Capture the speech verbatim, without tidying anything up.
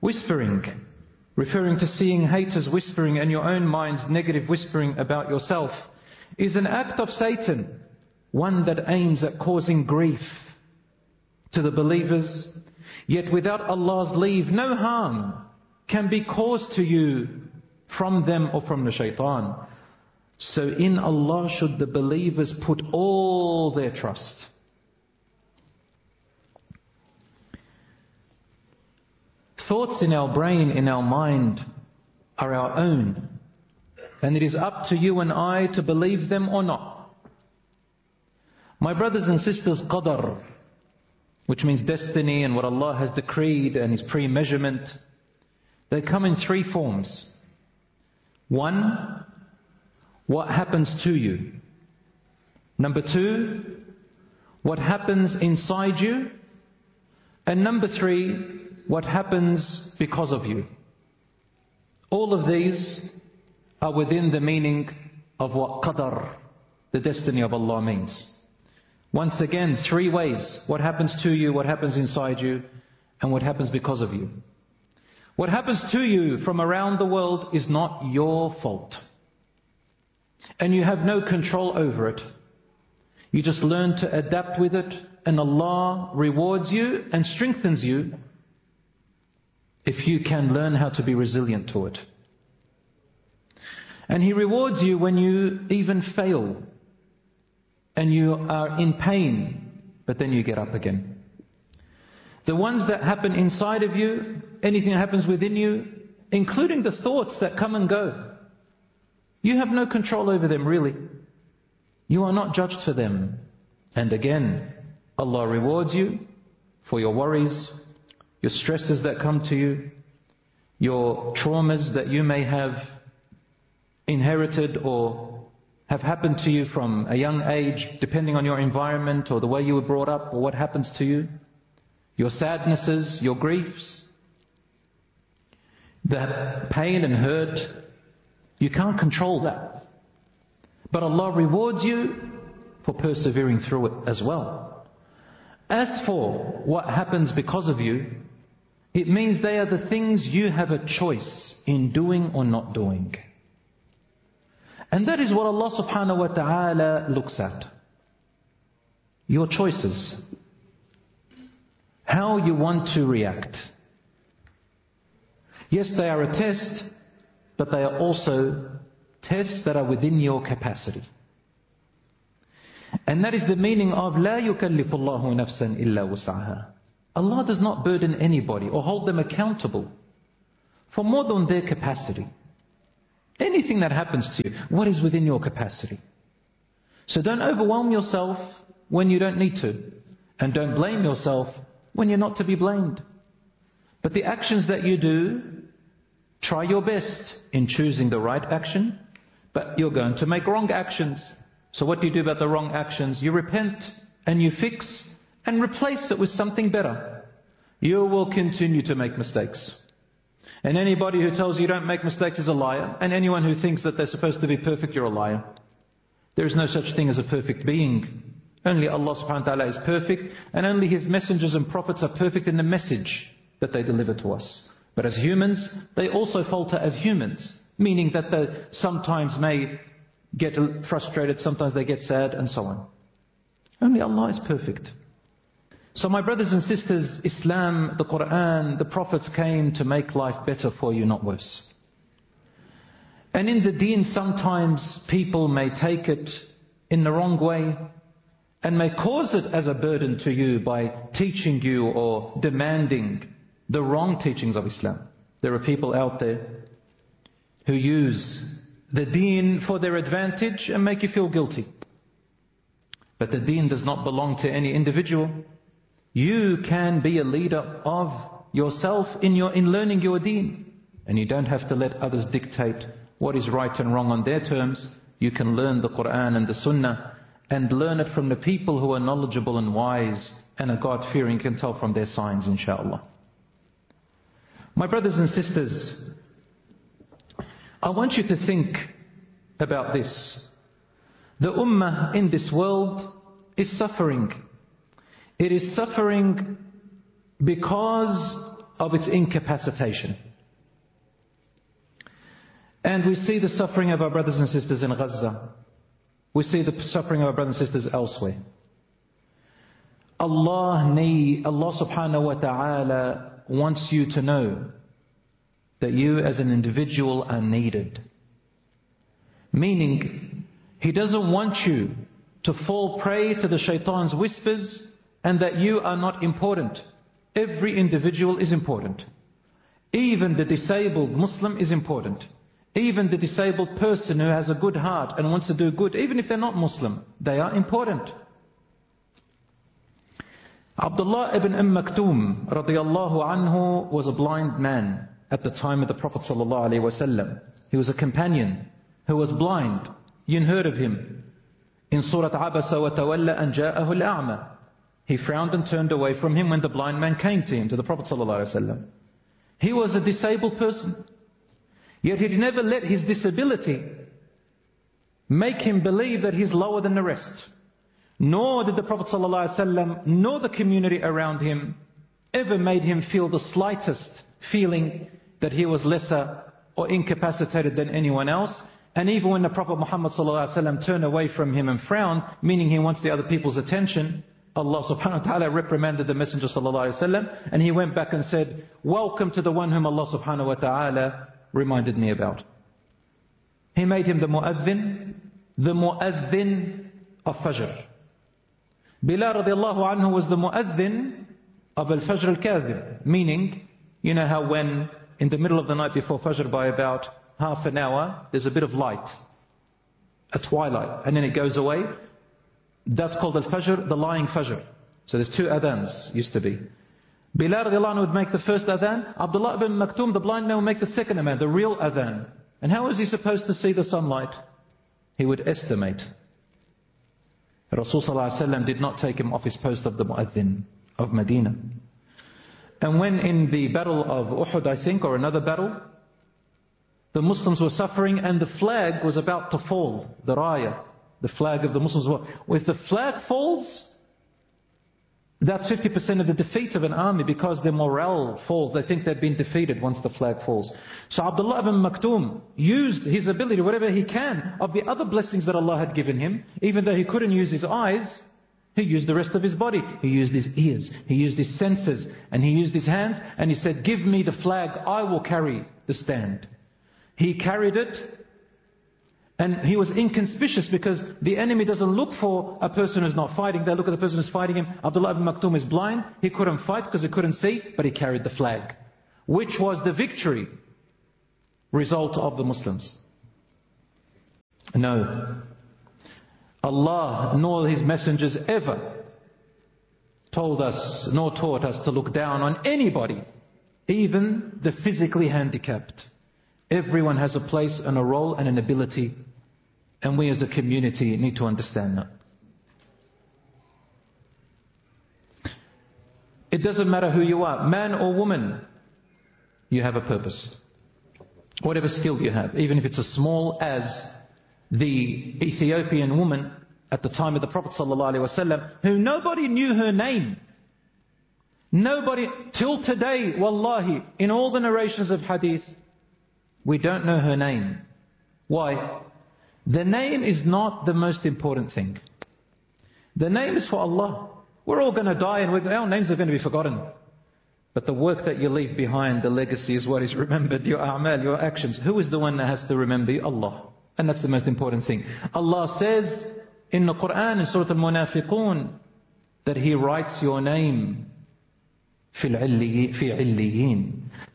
Whispering, referring to seeing haters whispering and your own mind's negative whispering about yourself, is an act of Satan, one that aims at causing grief to the believers. Yet without Allah's leave, no harm can be caused to you from them or from the shaitan. So in Allah should the believers put all their trust. Thoughts in our brain, in our mind, are our own. And it is up to you and I to believe them or not. My brothers and sisters, qadar, which means destiny and what Allah has decreed and His pre-measurement, they come in three forms. One, what happens to you. Number two, what happens inside you. And number three, what happens because of you. All of these are within the meaning of what qadar, the destiny of Allah, means. Once again, three ways. What happens to you, what happens inside you, and what happens because of you. What happens to you from around the world is not your fault. And you have no control over it. You just learn to adapt with it, and Allah rewards you and strengthens you if you can learn how to be resilient to it. And He rewards you when you even fail and you are in pain, but then you get up again. The ones that happen inside of you, anything that happens within you, including the thoughts that come and go, you have no control over them really. You are not judged for them. And again, Allah rewards you for your worries, your stresses that come to you, your traumas that you may have inherited or have happened to you from a young age, depending on your environment or the way you were brought up or what happens to you, your sadnesses, your griefs, that pain and hurt. You can't control that. But Allah rewards you for persevering through it as well. As for what happens because of you, it means they are the things you have a choice in doing or not doing. And that is what Allah subhanahu wa ta'ala looks at. Your choices. How you want to react. Yes, they are a test, but they are also tests that are within your capacity. And that is the meaning of لا يكلف الله نفسا إلا وسعها. Allah does not burden anybody or hold them accountable for more than their capacity. Anything that happens to you, what is within your capacity? So don't overwhelm yourself when you don't need to. And don't blame yourself when you're not to be blamed. But the actions that you do, try your best in choosing the right action. But you're going to make wrong actions. So what do you do about the wrong actions? You repent and you fix and replace it with something better. You will continue to make mistakes. And anybody who tells you don't make mistakes is a liar. And anyone who thinks that they're supposed to be perfect, you're a liar. There is no such thing as a perfect being. Only Allah subhanahu wa ta'ala is perfect. And only His messengers and prophets are perfect in the message that they deliver to us. But as humans, they also falter as humans. Meaning that they sometimes may get frustrated, sometimes they get sad, and so on. Only Allah is perfect. So my brothers and sisters, Islam, the Quran, the prophets came to make life better for you, not worse. And in the deen, sometimes people may take it in the wrong way and may cause it as a burden to you by teaching you or demanding the wrong teachings of Islam. There are people out there who use the deen for their advantage and make you feel guilty. But the deen does not belong to any individual. You can be a leader of yourself in your in learning your deen. And you don't have to let others dictate what is right and wrong on their terms. You can learn the Quran and the Sunnah and learn it from the people who are knowledgeable and wise and are God-fearing, can tell from their signs, inshallah. My brothers and sisters, I want you to think about this. The ummah in this world is suffering. It is suffering because of its incapacitation. And we see the suffering of our brothers and sisters in Gaza. We see the suffering of our brothers and sisters elsewhere. Allah, need, Allah subhanahu wa ta'ala wants you to know that you as an individual are needed. Meaning, He doesn't want you to fall prey to the shaitan's whispers and that you are not important. Every individual is important. Even the disabled Muslim is important. Even the disabled person who has a good heart and wants to do good, even if they're not Muslim, they are important. Abdullah ibn Umm Maktoum radiyallahu anhu was a blind man at the time of the Prophet sallallahu alaihi wasallam. He was a companion who was blind. You heard of him in Surah Abasa wa Tawalla an ja'ahu al-a'ma. He frowned and turned away from him when the blind man came to him, to the Prophet sallallahu alaihi wasallam. He was a disabled person. Yet he never let his disability make him believe that he's lower than the rest. Nor did the Prophet ﷺ, nor the community around him, ever made him feel the slightest feeling that he was lesser or incapacitated than anyone else. And even when the Prophet Muhammad ﷺ turned away from him and frowned, meaning he wants the other people's attention, Allah subhanahu wa ta'ala reprimanded the Messenger ﷺ, and he went back and said, "Welcome to the one whom Allah subhanahu wa ta'ala reminded me about." He made him the mu'adhin, the mu'adhin of Fajr. Bilal radiallahu anhu was the mu'adhin of al-Fajr al-Kadhib, meaning, you know how when in the middle of the night before Fajr by about half an hour, there's a bit of light, a twilight, and then it goes away. That's called al-Fajr, the lying Fajr. So there's two adhans, used to be. Bilal radiallahu anhu would make the first adhan. Abdullah ibn Maktoum, the blind man, would make the second adhan, the real adhan. And how was he supposed to see the sunlight? He would estimate. Rasul sallallahu alaihi wasallam did not take him off his post of the mu'adhin of Medina. And when in the battle of Uhud, I think, or another battle, the Muslims were suffering and the flag was about to fall, the raya, the flag of the Muslims. If the flag falls, that's fifty percent of the defeat of an army, because their morale falls. They think they've been defeated once the flag falls. So Abdullah ibn Maktoum used his ability, whatever he can, of the other blessings that Allah had given him. Even though he couldn't use his eyes, he used the rest of his body. He used his ears, he used his senses, and he used his hands. And he said, "Give me the flag, I will carry the stand." He carried it. And he was inconspicuous, because the enemy doesn't look for a person who's not fighting. They look at the person who's fighting him. Abdullah ibn Maktoum is blind. He couldn't fight because he couldn't see, but he carried the flag, which was the victory result of the Muslims. No. Allah nor His messengers ever told us, nor taught us to look down on anybody, even the physically handicapped. Everyone has a place and a role and an ability, and we as a community need to understand that. It doesn't matter who you are, man or woman, you have a purpose. Whatever skill you have, even if it's as small as the Ethiopian woman at the time of the Prophet ﷺ, who nobody knew her name. Nobody, till today, wallahi, in all the narrations of hadith, we don't know her name. Why? The name is not the most important thing. The name is for Allah. We're all going to die and we're, our names are going to be forgotten. But the work that you leave behind, the legacy, is what is remembered. Your a'mal, your actions. Who is the one that has to remember you? Allah. And that's the most important thing. Allah says in the Quran, in Surah Al-Munafiqun, that He writes your name في العليين